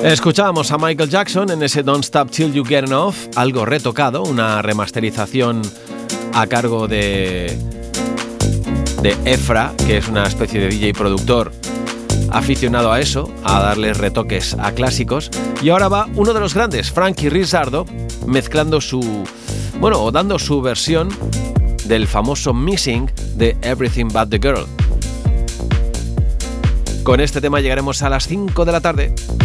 Escuchábamos a Michael Jackson en ese Don't Stop Till You Get Enough, algo retocado, una remasterización a cargo de Efra, que es una especie de DJ productor aficionado a eso, a darle retoques a clásicos. Y ahora va uno de los grandes, Frankie Rizzardo, mezclando o dando su versión del famoso Missing de Everything But The Girl. Con este tema llegaremos a las 5 de la tarde.